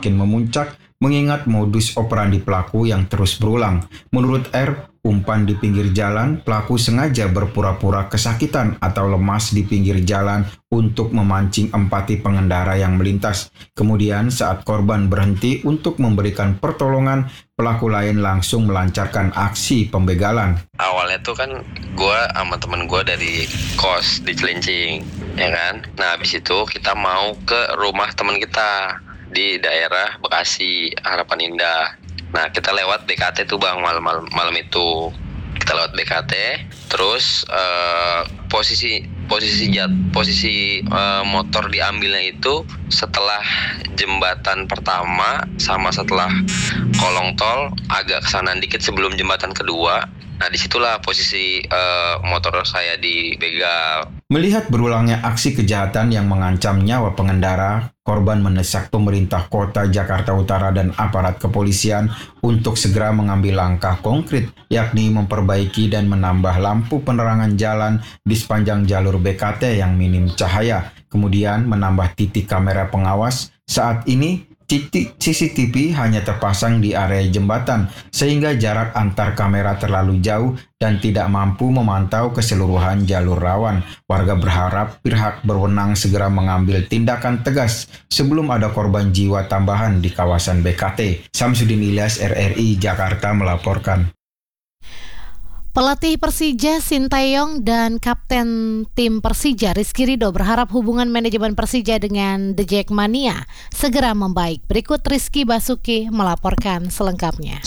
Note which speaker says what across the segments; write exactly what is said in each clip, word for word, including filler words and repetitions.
Speaker 1: semakin memuncak mengingat modus operandi pelaku yang terus berulang. Menurut R, umpan di pinggir jalan, pelaku sengaja berpura-pura kesakitan atau lemas di pinggir jalan untuk memancing empati pengendara yang melintas. Kemudian saat korban berhenti untuk memberikan pertolongan, pelaku lain langsung melancarkan aksi pembegalan.
Speaker 2: Awalnya tuh kan gue sama temen gue dari kos di Cilincing, ya kan? Nah habis itu kita mau ke rumah temen kita di daerah Bekasi, Harapan Indah. Nah kita lewat B K T tuh bang, malam-malam malam itu kita lewat B K T. Terus uh, posisi posisi jat, posisi uh, motor diambilnya itu setelah jembatan pertama sama setelah kolong tol, agak kesanan dikit sebelum jembatan kedua. Nah disitulah posisi uh, motor saya dibegal.
Speaker 1: Melihat berulangnya aksi kejahatan yang mengancam nyawa pengendara, korban mendesak pemerintah kota Jakarta Utara dan aparat kepolisian untuk segera mengambil langkah konkret, yakni memperbaiki dan menambah lampu penerangan jalan di sepanjang jalur B K T yang minim cahaya. Kemudian menambah titik kamera pengawas. Saat ini titik C C T V hanya terpasang di area jembatan sehingga jarak antar kamera terlalu jauh dan tidak mampu memantau keseluruhan jalur rawan. Warga berharap pihak berwenang segera mengambil tindakan tegas sebelum ada korban jiwa tambahan di kawasan B K T. Samsudin Ilyas, R R I Jakarta melaporkan.
Speaker 3: Pelatih Persija Sintayong dan Kapten tim Persija Rizky Ridho berharap hubungan manajemen Persija dengan The Jackmania segera membaik. Berikut Rizky Basuki melaporkan selengkapnya.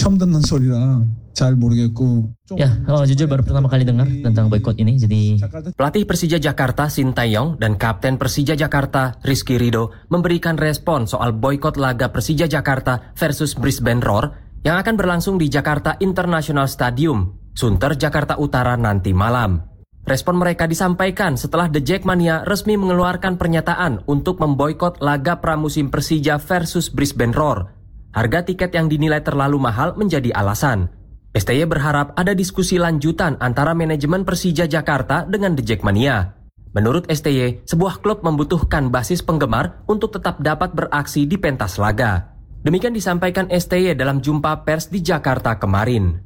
Speaker 4: Ya, oh, jujur baru pertama kali dengar tentang boykot ini. Jadi
Speaker 5: pelatih Persija Jakarta Sintayong dan Kapten Persija Jakarta Rizky Ridho memberikan respon soal boykot laga Persija Jakarta versus Brisbane Roar yang akan berlangsung di Jakarta International Stadium, Sunter, Jakarta Utara nanti malam. Respon mereka disampaikan setelah The Jackmania resmi mengeluarkan pernyataan untuk memboikot laga pramusim Persija versus Brisbane Roar. Harga tiket yang dinilai terlalu mahal menjadi alasan. S T Y berharap ada diskusi lanjutan antara manajemen Persija Jakarta dengan The Jackmania. Menurut S T Y, sebuah klub membutuhkan basis penggemar untuk tetap dapat beraksi di pentas laga. Demikian disampaikan S T Y dalam jumpa pers di Jakarta kemarin.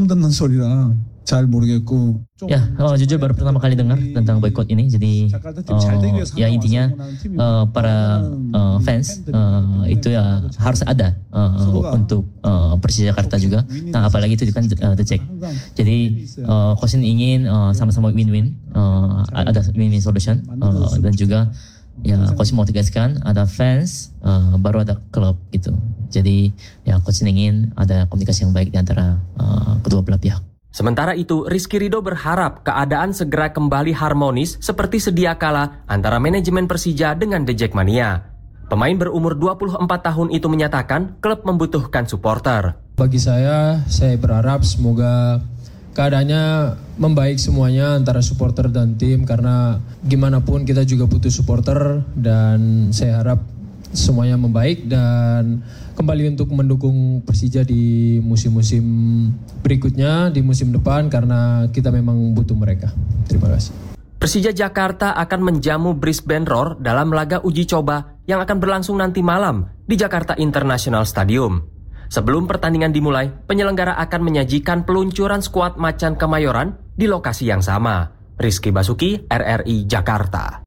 Speaker 4: Ya, oh, jujur baru pertama kali dengar tentang boykot ini. Jadi uh, ya intinya uh, para uh, fans uh, itu ya harus ada uh, untuk uh, Persija Jakarta juga. Nah, apalagi itu kan uh, The Jack. Jadi uh, Kosin ingin uh, sama-sama win-win, uh, ada win-win solution uh, dan juga ya Coach mau tegaskan ada fans uh, baru ada klub gitu. Jadi ya Coach ingin ada komunikasi yang baik di antara uh, kedua belah pihak.
Speaker 5: Sementara itu, Rizky Ridho berharap keadaan segera kembali harmonis seperti sedia kala antara manajemen Persija dengan The Jackmania. Pemain berumur dua puluh empat tahun itu menyatakan klub membutuhkan supporter.
Speaker 6: Bagi saya, saya berharap semoga keadaannya membaik semuanya antara supporter dan tim, karena gimana pun kita juga butuh supporter, dan saya harap semuanya membaik dan kembali untuk mendukung Persija di musim-musim berikutnya, di musim depan, karena kita memang butuh mereka. Terima kasih.
Speaker 5: Persija Jakarta akan menjamu Brisbane Roar dalam laga uji coba yang akan berlangsung nanti malam di Jakarta International Stadium. Sebelum pertandingan dimulai, penyelenggara akan menyajikan peluncuran skuad Macan Kemayoran di lokasi yang sama. Rizky Basuki, R R I Jakarta.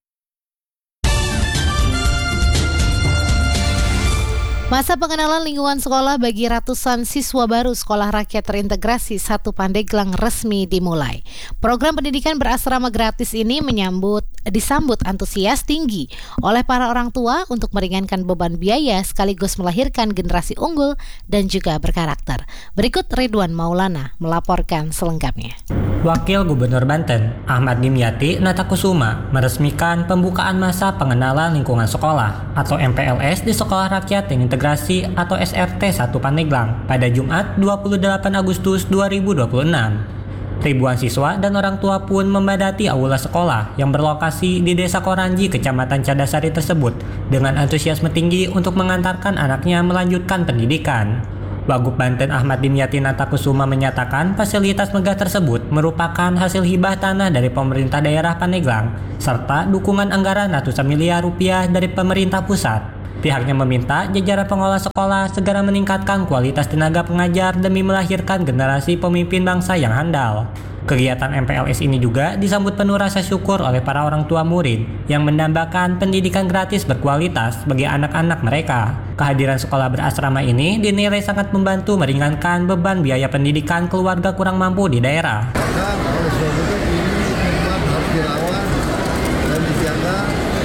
Speaker 3: Masa pengenalan lingkungan sekolah bagi ratusan siswa baru Sekolah Rakyat Terintegrasi satu Pandeglang resmi dimulai. Program pendidikan berasrama gratis ini menyambut disambut antusias tinggi oleh para orang tua untuk meringankan beban biaya sekaligus melahirkan generasi unggul dan juga berkarakter. Berikut Ridwan Maulana melaporkan selengkapnya.
Speaker 7: Wakil Gubernur Banten, Ahmad Dimyati Natakusuma, meresmikan pembukaan masa pengenalan lingkungan sekolah atau M P L S di Sekolah Rakyat Terintegrasi atau S R T satu Pandeglang pada Jumat dua puluh delapan Agustus dua ribu dua puluh enam. Ribuan siswa dan orang tua pun membadati aula sekolah yang berlokasi di Desa Koranji, Kecamatan Cadasari tersebut dengan antusiasme tinggi untuk mengantarkan anaknya melanjutkan pendidikan. Wagub Banten Ahmad Dimyati Natakusuma menyatakan fasilitas megah tersebut merupakan hasil hibah tanah dari pemerintah daerah Pandeglang serta dukungan anggaran ratusan miliar rupiah dari pemerintah pusat. Pihaknya meminta jajaran pengelola sekolah segera meningkatkan kualitas tenaga pengajar demi melahirkan generasi pemimpin bangsa yang handal. Kegiatan M P L S ini juga disambut penuh rasa syukur oleh para orang tua murid yang mendambakan pendidikan gratis berkualitas bagi anak-anak mereka. Kehadiran sekolah berasrama ini dinilai sangat membantu meringankan beban biaya pendidikan keluarga kurang mampu di daerah.
Speaker 8: Nah, oleh sebab itu ini memang harus dirawat dan dijaga,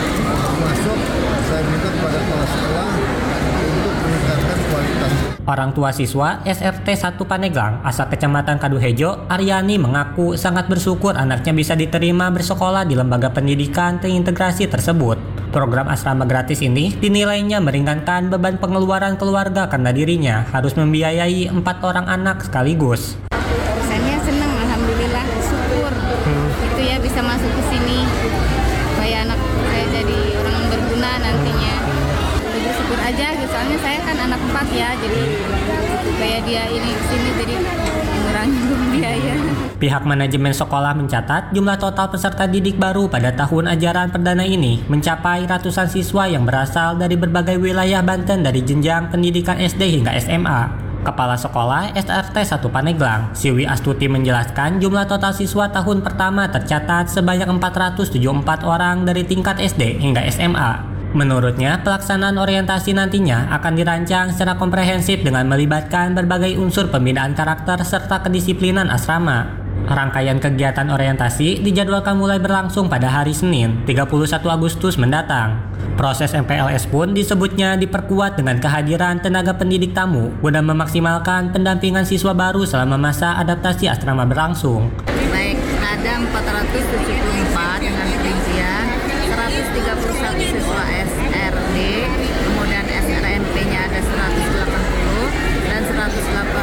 Speaker 8: termasuk saya minta kepada kepala sekolah untuk meningkatkan kualitas.
Speaker 7: Orang tua siswa S R T satu Pandeglang, asal Kecamatan Kaduhejo, Aryani mengaku sangat bersyukur anaknya bisa diterima bersekolah di lembaga pendidikan terintegrasi tersebut. Program asrama gratis ini dinilainya meringankan beban pengeluaran keluarga karena dirinya harus membiayai empat orang anak sekaligus.
Speaker 9: Saya senang, alhamdulillah, syukur hmm. itu ya bisa masuk ke sini supaya anak saya jadi orang berguna nantinya. Lebih bersyukur aja, soalnya saya kan anak empat ya, jadi supaya dia ini ke sini jadi mengurangi biaya.
Speaker 7: Pihak manajemen sekolah mencatat jumlah total peserta didik baru pada tahun ajaran perdana ini mencapai ratusan siswa yang berasal dari berbagai wilayah Banten dari jenjang pendidikan S D hingga S M A. Kepala Sekolah S R T satu Pandeglang, Siwi Astuti menjelaskan jumlah total siswa tahun pertama tercatat sebanyak empat ratus tujuh puluh empat orang dari tingkat S D hingga S M A. Menurutnya, pelaksanaan orientasi nantinya akan dirancang secara komprehensif dengan melibatkan berbagai unsur pembinaan karakter serta kedisiplinan asrama. Rangkaian kegiatan orientasi dijadwalkan mulai berlangsung pada hari Senin, tiga puluh satu Agustus mendatang. Proses M P L S pun disebutnya diperkuat dengan kehadiran tenaga pendidik tamu guna memaksimalkan pendampingan siswa baru selama masa adaptasi asrama berlangsung.
Speaker 9: Baik, ada empat ratus tujuh puluh empat dengan rincian seratus tiga puluh satu siswa S R D, kemudian S R N P-nya ada seratus delapan puluh dan seratus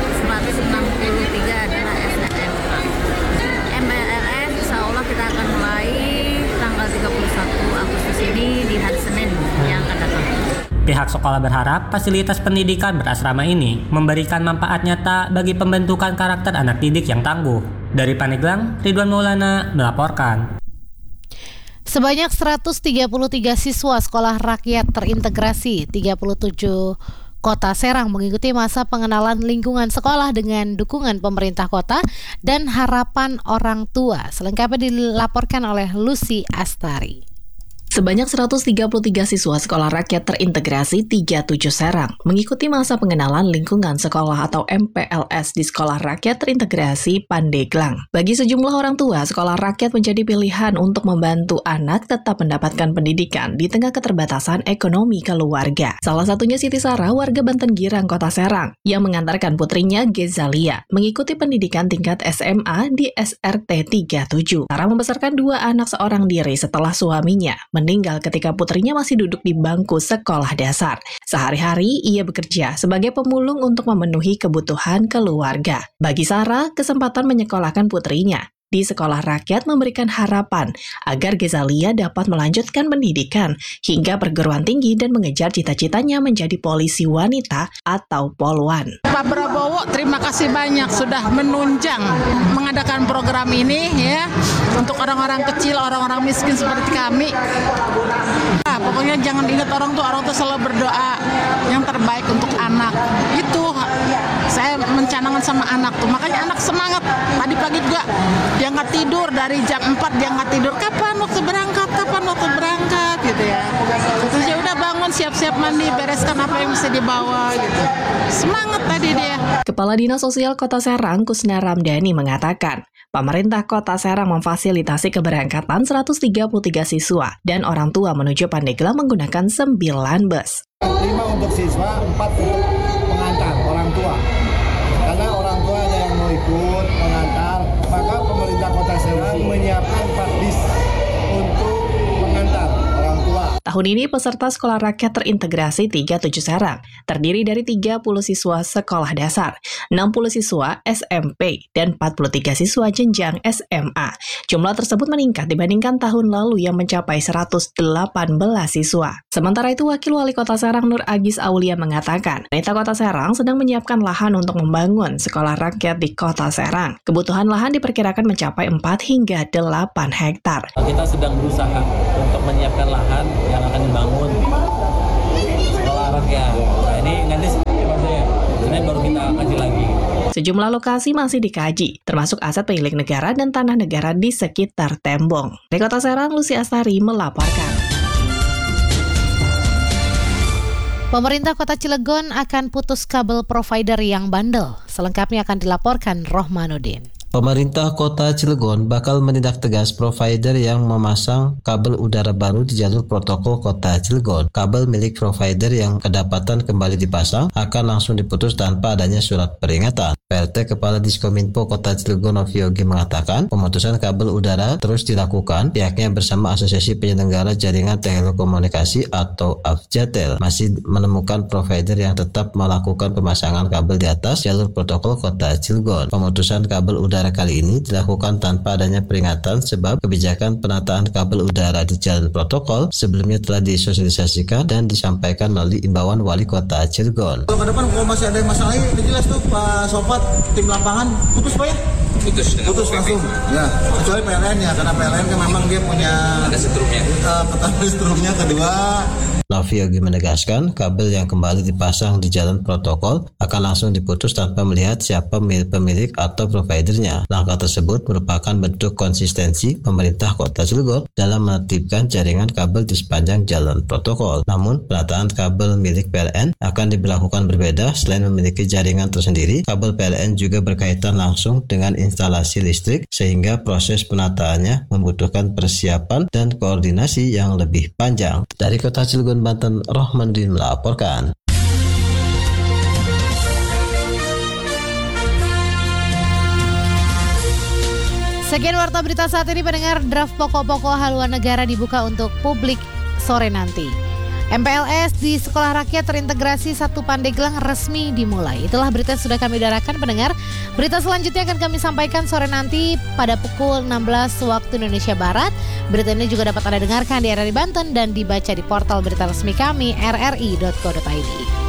Speaker 9: enam puluh tiga adalah S R M A. M P L S insya Allah kita akan mulai tanggal tiga puluh satu Agustus ini di hari Senin yang akan datang.
Speaker 7: Pihak sekolah berharap fasilitas pendidikan berasrama ini memberikan manfaat nyata bagi pembentukan karakter anak didik yang tangguh. Dari Pandeglang, Ridwan Maulana melaporkan.
Speaker 3: Sebanyak seratus tiga puluh tiga siswa sekolah rakyat terintegrasi tiga puluh tujuh Kota Serang mengikuti masa pengenalan lingkungan sekolah dengan dukungan pemerintah kota dan harapan orang tua. Selengkapnya dilaporkan oleh Lucy Astari.
Speaker 10: Sebanyak seratus tiga puluh tiga siswa sekolah rakyat terintegrasi tiga puluh tujuh Serang mengikuti masa pengenalan lingkungan sekolah atau M P L S di Sekolah Rakyat Terintegrasi Pandeglang. Bagi sejumlah orang tua, sekolah rakyat menjadi pilihan untuk membantu anak tetap mendapatkan pendidikan di tengah keterbatasan ekonomi keluarga. Salah satunya Siti Sarah, warga Banten Girang, Kota Serang, yang mengantarkan putrinya Gezalia mengikuti pendidikan tingkat S M A di S R T tiga puluh tujuh. Sarah membesarkan dua anak seorang diri setelah suaminya meninggal ketika putrinya masih duduk di bangku sekolah dasar. Sehari-hari ia bekerja sebagai pemulung untuk memenuhi kebutuhan keluarga. Bagi Sarah, kesempatan menyekolahkan putrinya di sekolah rakyat memberikan harapan agar Gezalia dapat melanjutkan pendidikan hingga perguruan tinggi dan mengejar cita-citanya menjadi polisi wanita atau polwan.
Speaker 11: Pak Prabowo, terima kasih banyak sudah menunjang mengadakan program ini ya untuk orang-orang kecil, orang-orang miskin seperti kami. Nah, pokoknya jangan ingat orang tua, orang tua selalu berdoa yang terbaik untuk anak. Itu saya mencanangkan sama anak tuh, makanya anak semangat. Tadi pagi juga dia nggak tidur dari jam empat, dia nggak tidur. Kapan waktu berangkat? Kapan waktu berangkat gitu ya. Terus ya udah bangun, siap-siap mandi, bereskan apa yang mesti dibawa gitu. Semangat tadi dia.
Speaker 10: Kepala Dinas Sosial Kota Serang, Kusna Ramdhani mengatakan, pemerintah Kota Serang memfasilitasi keberangkatan seratus tiga puluh tiga siswa dan orang tua menuju Pandeglang menggunakan sembilan bus.
Speaker 8: lima untuk siswa, empat untuk pengantar orang tua. Karena orang tua ada yang mau ikut mengantar, maka pemerintah Kota Serang menyiapkan empat bis untuk mengantar orang tua.
Speaker 10: Tahun ini peserta Sekolah Rakyat Terintegrasi tiga puluh tujuh Serang terdiri dari tiga puluh siswa sekolah dasar, enam puluh siswa S M P, dan empat puluh tiga siswa jenjang S M A. Jumlah tersebut meningkat dibandingkan tahun lalu yang mencapai seratus delapan belas siswa. Sementara itu, Wakil Wali Kota Serang Nur Agis Aulia mengatakan, pemerintah Kota Serang sedang menyiapkan lahan untuk membangun sekolah rakyat di Kota Serang. Kebutuhan lahan diperkirakan mencapai empat hingga delapan hektar.
Speaker 12: Kita sedang berusaha untuk menyiapkan lahan yang akan dibangun sekarang ya. Nah ini nanti Senin baru kita kaji lagi.
Speaker 10: Sejumlah lokasi masih dikaji, termasuk aset milik negara dan tanah negara di sekitar Tembong. Dari Kota Serang, Lucy Astari melaporkan.
Speaker 3: Pemerintah Kota Cilegon akan putus kabel provider yang bandel. Selengkapnya akan dilaporkan Rohmanuddin.
Speaker 13: Pemerintah Kota Cilegon bakal menindak tegas provider yang memasang kabel udara baru di jalur protokol Kota Cilegon. Kabel milik provider yang kedapatan kembali dipasang akan langsung diputus tanpa adanya surat peringatan. P L T Kepala Diskominfo Kota Cilegon Novi Yogi mengatakan pemutusan kabel udara terus dilakukan. Pihaknya bersama Asosiasi Penyelenggara Jaringan Telekomunikasi atau Afjatel masih menemukan provider yang tetap melakukan pemasangan kabel di atas jalur protokol Kota Cilegon. Pemutusan kabel udara kali ini dilakukan tanpa adanya peringatan sebab kebijakan penataan kabel udara di jalan protokol sebelumnya telah disosialisasikan dan disampaikan melalui imbauan Wali Kota Cilegon.
Speaker 14: Kalau ke depan kalau masih ada yang masalah ini jelas tuh Pak Sopat tim lapangan putus Pak ya? Putus, putus langsung. Ya, kecuali P L N ya karena P L N kan memang dia punya ada setrumnya. Uh, Ketahui setrumnya kedua.
Speaker 13: Novi Yogi menegaskan kabel yang kembali dipasang di jalan protokol akan langsung diputus tanpa melihat siapa pemilik atau providernya. Langkah tersebut merupakan bentuk konsistensi pemerintah Kota Cilegon dalam menertibkan jaringan kabel di sepanjang jalan protokol. Namun, penataan kabel milik P L N akan diberlakukan berbeda. Selain memiliki jaringan tersendiri, kabel P L N juga berkaitan langsung dengan instalasi listrik sehingga proses penataannya membutuhkan persiapan dan koordinasi yang lebih panjang. Dari Kota Cilegon, Banten, Rohmanuddin melaporkan.
Speaker 3: Sekian warta berita saat ini, pendengar. Draft pokok-pokok haluan negara dibuka untuk publik sore nanti. M P L S di Sekolah Rakyat Terintegrasi satu Pandeglang resmi dimulai. Itulah berita yang sudah kami udarakan, pendengar. Berita selanjutnya akan kami sampaikan sore nanti pada pukul enam belas waktu Indonesia Barat. Berita ini juga dapat Anda dengarkan di R R I Banten dan dibaca di portal berita resmi kami r r i dot co dot i d.